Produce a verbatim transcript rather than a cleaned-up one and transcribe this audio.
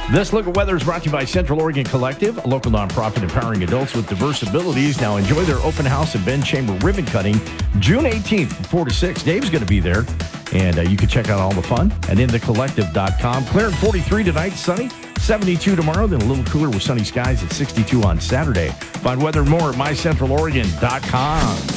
This look at weather is brought to you by Central Oregon Collective, a local nonprofit empowering adults with diverse abilities. Now enjoy their open house and Ben Chamber ribbon cutting June eighteenth from four to six. Dave's going to be there, and uh, you can check out all the fun at in the collective dot com. Clear at forty-three tonight, sunny, seventy-two tomorrow, then a little cooler with sunny skies at sixty-two on Saturday. Find weather and more at my central oregon dot com.